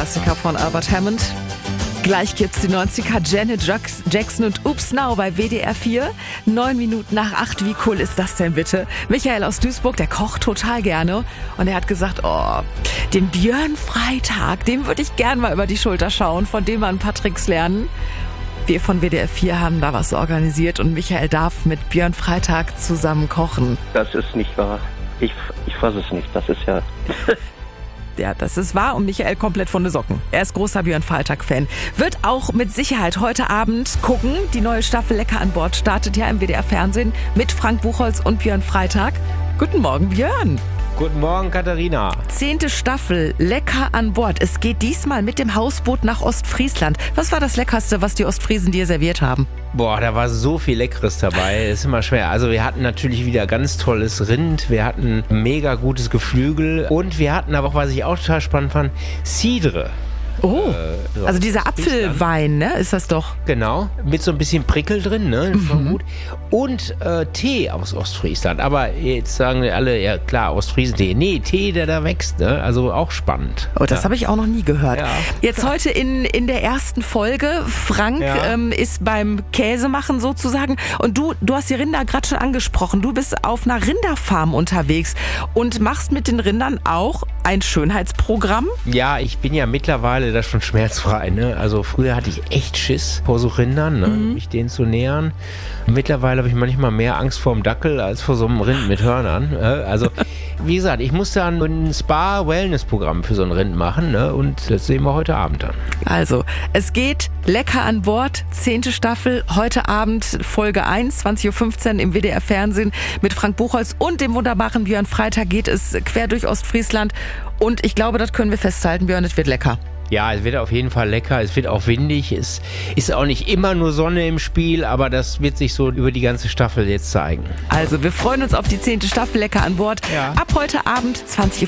Klassiker von Albert Hammond. Gleich gibt's die 90er, Janet Jackson und Oops Now bei WDR 4. 9 Minuten nach 8, wie cool ist das denn bitte? Michael aus Duisburg, der kocht total gerne und er hat gesagt, den Björn Freitag, dem würde ich gern mal über die Schulter schauen, von dem mal ein paar Tricks lernen. Wir von WDR 4 haben da was organisiert und Michael darf mit Björn Freitag zusammen kochen. Das ist nicht wahr. Ich fasse es nicht, das ist ja... Ja, das ist wahr und Michael komplett von den Socken. Er ist großer Björn Freitag-Fan. Wird auch mit Sicherheit heute Abend gucken. Die neue Staffel Lecker an Bord startet ja im WDR-Fernsehen mit Frank Buchholz und Björn Freitag. Guten Morgen, Björn. Guten Morgen, Katharina. 10. Staffel Lecker an Bord. Es geht diesmal mit dem Hausboot nach Ostfriesland. Was war das Leckerste, was die Ostfriesen dir serviert haben? Boah, da war so viel Leckeres dabei. Das ist immer schwer. Also wir hatten natürlich wieder ganz tolles Rind. Wir hatten mega gutes Geflügel. Und wir hatten aber auch, was ich auch total spannend fand, Cidre. Oh, also dieser Apfelwein, ne, ist das doch? Genau, mit so ein bisschen Prickel drin, ne, das war gut. Und Tee aus Ostfriesland. Aber jetzt sagen wir alle, ja klar, Ostfriesentee. Nee, Tee, der da wächst, ne, also auch spannend. Oh, das habe ich auch noch nie gehört. Ja. Jetzt heute in der ersten Folge, Frank ist beim Käsemachen sozusagen. Und du hast die Rinder gerade schon angesprochen. Du bist auf einer Rinderfarm unterwegs und machst mit den Rindern auch ein Schönheitsprogramm? Ja, ich bin ja mittlerweile da schon schmerzfrei, ne? Also früher hatte ich echt Schiss vor so Rindern, ne? Mich denen zu nähern. Mittlerweile habe ich manchmal mehr Angst vor dem Dackel als vor so einem Rind mit Hörnern. Also, wie gesagt, ich musste dann ein Spa-Wellness-Programm für so ein Rind machen, ne? Und das sehen wir heute Abend dann. Also, es geht Lecker an Bord, 10. Staffel, heute Abend Folge 1, 20.15 Uhr im WDR-Fernsehen mit Frank Buchholz und dem wunderbaren Björn Freitag geht es quer durch Ostfriesland. Und ich glaube, das können wir festhalten, Björn, es wird lecker. Ja, es wird auf jeden Fall lecker, es wird auch windig, es ist auch nicht immer nur Sonne im Spiel, aber das wird sich so über die ganze Staffel jetzt zeigen. Also, wir freuen uns auf die 10. Staffel Lecker an Bord. Ja. Ab heute Abend, 20.15